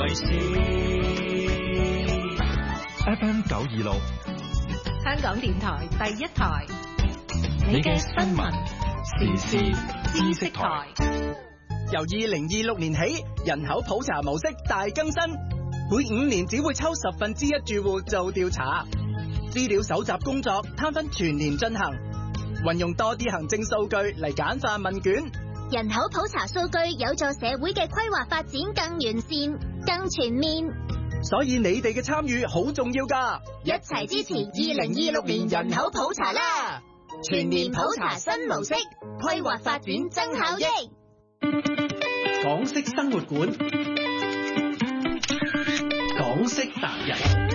為事。FM 926， 香港電台第一台， 你嘅新聞時事知識台。 由2026年起，人口普查模式大更新，每5年只會抽1/10住戶做調查，資料搜集工作攤分全年進行，運用多啲行政數據嚟簡化問卷。 人口普查數據有助社會嘅規劃發展更完善、更全面。 所以你哋嘅參與好重要㗎， 一齊支持2026年人口普查啦！全年普查新模式，規劃發展增效益。 港式生活館，港式達人。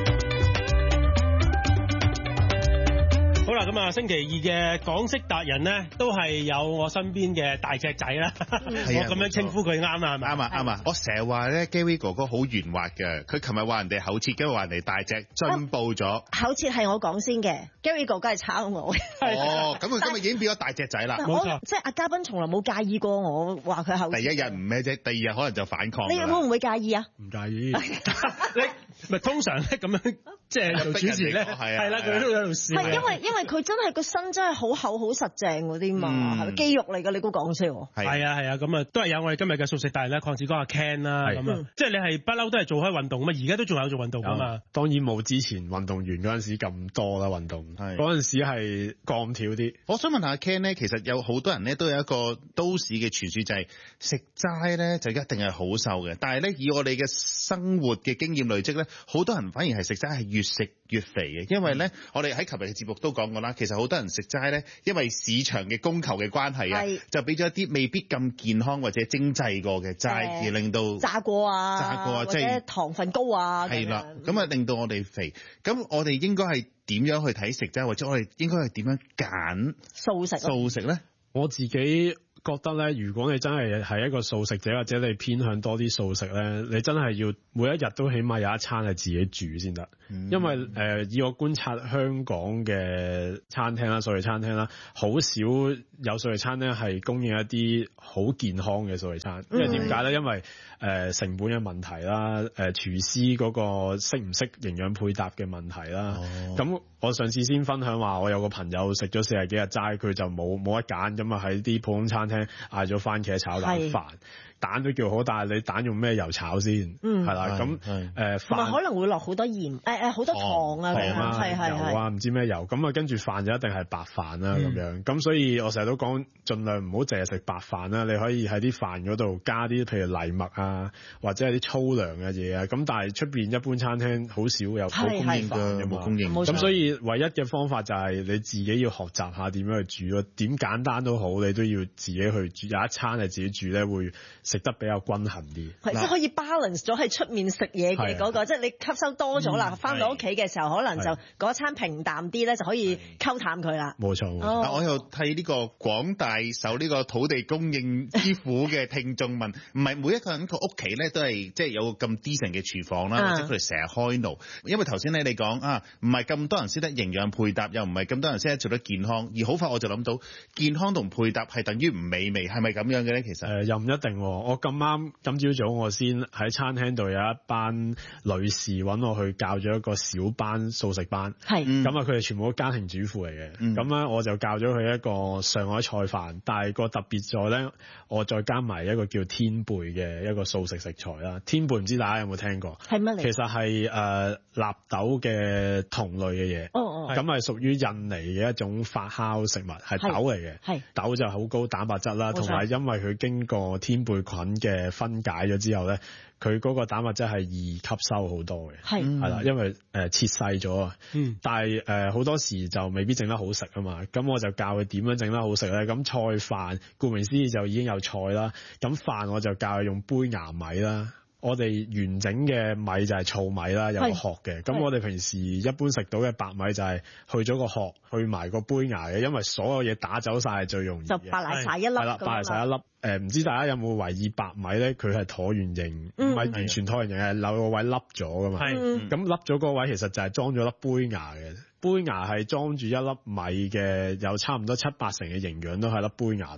好啦，咁啊，星期二嘅港式達人咧，都係有我身邊嘅大隻仔啦。我咁樣稱呼佢啱啊，係咪？ 啱啊！我成日話咧 ，Gary 哥哥好圓滑嘅。佢琴日話人哋厚切，今日話人哋大隻，進步咗。 厚切係我講先嘅 ，Gary 哥哥係抄我。 哦，咁佢今日已經變咗大隻仔啦。 冇錯，即係阿嘉賓從來冇介意過我話佢厚切。 第一日唔咩啫，第二日可能就反抗。 你會唔會介意啊？ 唔介意。你咪通常咧咁樣，即係做主持咧，係啦，佢都喺度笑。 係因為佢真係個身真係好厚好實淨嗰啲嘛，係咪肌肉嚟㗎？你估講笑？ 係啊，咁啊都係有我哋今日嘅素食達人咧，鄺志剛阿 Ken 啦，咁啊，即係你係不嬲都係做開運動嘛，而家都仲有做運動㗎嘛？ 當然冇之前運動員嗰陣時咁多啦，運動嗰陣時係鋼條啲。 我想問下 Ken 咧，其實有好多人咧都有一個都市嘅傳說，就係食齋咧就一定係好瘦嘅，但係咧以我哋嘅生活嘅經驗累積咧，好多人反而係食齋係越食越肥嘅，因為咧我哋喺琴日嘅節目都講過啦，其實好多人食齋咧，因為市場嘅供求嘅關係啊，就俾咗一啲未必咁健康或者精製過嘅齋，而令到炸過啊，即係糖分高啊， 係啦，咁啊令到我哋肥。咁我哋應該係點樣去睇食齋，或者我哋應該係點樣揀素食咧？ 我自己覺得咧，如果你真係一個素食者，或者你偏向多啲素食咧，你真係要每一日都起碼有一餐係自己煮先得。因為以我觀察香港嘅餐廳啦、素食餐廳啦，好少有素食餐廳係供應一啲好健康嘅素食餐。因為點解咧？因為成本嘅問題啦，廚師嗰個識唔識營養配搭嘅問題啦。咁我上次先分享話，我有個朋友食咗40幾日齋，佢就冇得揀，咁啊喺啲普通餐廳嗌咗番茄炒蛋飯，蛋都叫好，但係你蛋用咩油炒先？係啦，咁飯可能會落好多鹽，好多糖啊， 係油啊，唔知咩油，咁啊跟住飯就一定係白飯啦咁樣。咁所以我成日都講，盡量唔好淨係食白飯啦，你可以喺啲飯嗰度加啲譬如藜麥啊，或者係啲粗糧嘅嘢啊。咁但係出邊一般餐廳好少有供應㗎，有冇供應？咁所以唯一嘅方法就係你自己要學習下點樣去煮咯，點簡單都好，你都要自己去煮。有一餐係自己煮咧，會食得比較均衡啲， 即係可以 balance 咗喺出面食嘢嘅嗰個，即係你吸收多咗啦，翻到屋企嘅時候可能就嗰餐平淡啲咧，就可以溝淡佢啦。 冇錯。 我又替呢個廣大受呢個土地供應之苦嘅聽眾問，唔係每一個人個屋企咧都係即係有咁 decent 嘅廚房啦，或者佢哋成日開爐。因為頭先你講啊，唔係咁多人識得營養配搭，又唔係咁多人識得做得健康，而好快我就諗到健康同配搭係等於唔美味，係咪咁樣嘅咧？其實又唔一定。我咁啱今朝早我先喺餐廳度有一班女士揾我去教咗一個小班素食班，咁啊佢哋全部都家庭主婦嚟嘅，咁咧我就教咗佢一個上海菜飯，但係個特別在咧，我再加埋一個叫天貝嘅一個素食食材啦。天貝唔知大家有冇聽過？係乜嚟？其實係納豆嘅同類嘅嘢，咁係屬於印尼嘅一種發酵食物，係豆嚟嘅，豆就好高蛋白質啦，同埋因為佢經過天貝菌嘅分解咗之後咧，佢嗰個蛋白質係易吸收好多嘅，係啦，因為切細咗啊，但係好多時就未必整得好食啊嘛，咁我就教佢點樣整得好食咧。咁菜飯顧名思義就已經有菜啦，咁飯我就教佢用杯芽米啦。我哋完整嘅米就係糙米啦，有個殼嘅。咁我哋平時一般食到嘅白米就係去咗個殼，去埋個杯芽嘅，因為所有嘢打走晒係最容易嘅。就白嚟晒一粒。係啦，白嚟晒一粒。唔知大家有冇懷疑白米咧？佢係橢圓形，唔係完全橢圓形，係有個位凹咗噶嘛。咁凹咗個位其實就係裝咗粒杯芽嘅。杯芽係裝住一粒米嘅，有差唔多7-8成嘅營養都係粒杯芽。 即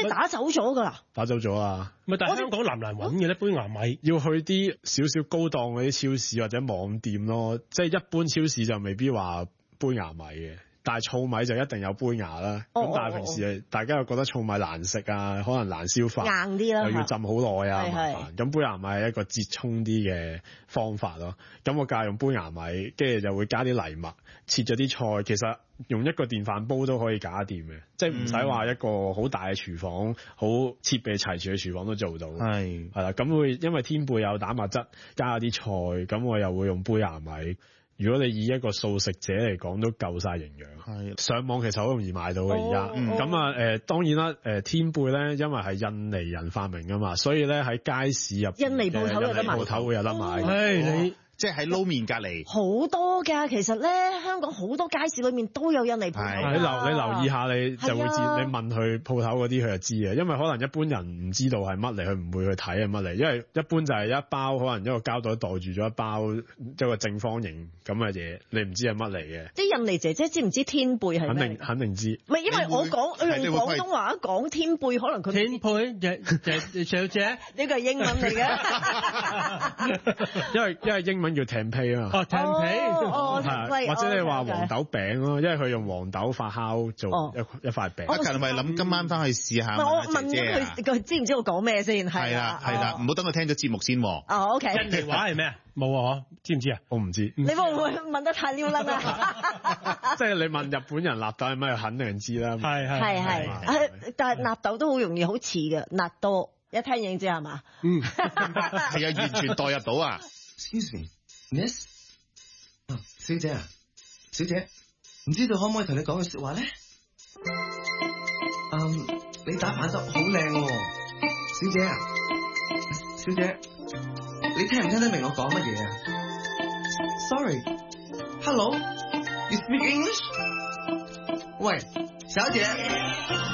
即係打走咗㗎啦。 打走咗啊！ 咪但係香港難唔難揾嘅呢？杯芽米要去啲少少高檔嗰啲超市或者網店咯，即係一般超市就未必話杯芽米嘅。但係糙米就一定有杯芽啦，咁但係平時大家又覺得糙米難食啊，可能難消化， 硬啲啦， 又要浸好耐啊，麻煩。咁杯芽米係一個折衷啲嘅方法咯。咁我教用杯芽米，跟住就會加啲藜麥，切咗啲菜，其實用一個電飯煲都可以搞掂嘅，即係唔使話一個好大嘅廚房，好設備齊全嘅廚房都做到。係啦，咁會因為天貝有蛋白質，加啲菜，咁我又會用杯芽米。如果你以一個素食者嚟講，都夠晒營養。係上網其實好容易買到嘅而家。咁啊當然啦，天貝咧，因為係印尼人發明㗎嘛，所以咧喺街市入印尼鋪頭有得買， 鋪頭會有得買。 你即係喺撈麵隔離， 好多㗎。其實咧，香港好多街市裏面都有印尼鋪頭。 你留意下，你就會知。你問佢鋪頭嗰啲，佢就知嘅。因為可能一般人唔知道係乜嚟，佢唔會去睇係乜嚟。因為一般就係一包，可能一個膠袋袋住咗一包一個正方形咁嘅嘢，你唔知係乜嚟嘅。啲印尼姐姐知唔知天貝係咩？ 肯定知。 唔係因為我用廣東話講天貝，可能佢天貝小姐呢個係英文嚟嘅。 因為英文叫 tempeh 啊嘛，或者你話黃豆餅咯，因為佢用黃豆發酵做一塊餅。 阿勤係咪諗今晚翻去試下？ 我問佢知唔知我講咩先？ 係啦，唔好等佢聽咗節目先。 OK。 印尼話係咩啊？冇啊，知唔知啊？ 我唔知。 你會唔會問得太撩撚啊？ 即係你問日本人納豆係咩，肯定知啦。 係，但係納豆都好容易好似嘅，納豆一聽已經知係嘛？ 係啊，完全代入到啊。 Excuse me, Miss？ 小姐啊，小姐，唔知道可唔可以同你講句説話咧？你打扮得好靚喎，小姐啊，小姐，你聽唔聽得明我講乜嘢啊 ？Sorry，Hello，You speak English？喂，小姐。